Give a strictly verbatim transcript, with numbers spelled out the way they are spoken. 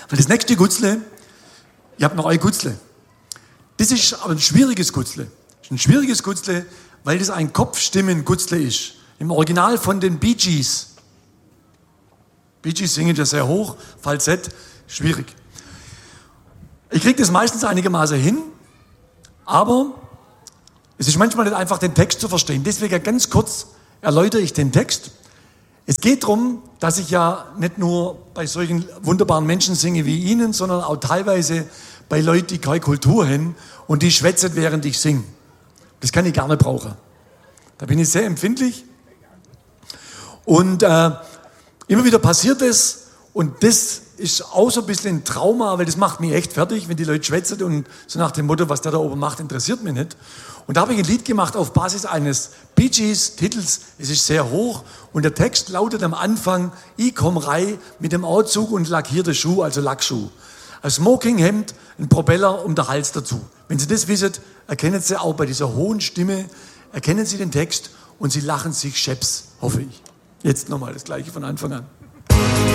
Weil das nächste Gutzle, ihr habt noch ein Gutzle. Das ist aber ein schwieriges Gutzle. Das ist ein schwieriges Gutzle, weil das ein Kopfstimmen-Gutzle ist. Im Original von den Bee Gees. Bee Gees singen ja sehr hoch, Falsett, schwierig. Ich kriege das meistens einigermaßen hin, aber es ist manchmal nicht einfach, den Text zu verstehen. Deswegen ganz kurz erläutere ich den Text. Es geht darum, dass ich ja nicht nur bei solchen wunderbaren Menschen singe wie Ihnen, sondern auch teilweise bei Leuten, die keine Kultur haben und die schwätzen, während ich singe. Das kann ich gar nicht brauchen. Da bin ich sehr empfindlich. Und äh, immer wieder passiert es und das ist auch so ein bisschen ein Trauma, weil das macht mich echt fertig, wenn die Leute schwätzen und so nach dem Motto, was der da oben macht, interessiert mich nicht. Und da habe ich ein Lied gemacht auf Basis eines Bee Gees Titels, es ist sehr hoch und der Text lautet am Anfang, ich komm rein mit dem Anzug und lackierte Schuh, also Lackschuh. Ein Smokinghemd, ein Propeller um den Hals dazu. Wenn Sie das wissen, erkennen Sie auch bei dieser hohen Stimme, erkennen Sie den Text und Sie lachen sich scheps, hoffe ich. Jetzt nochmal das Gleiche von Anfang an.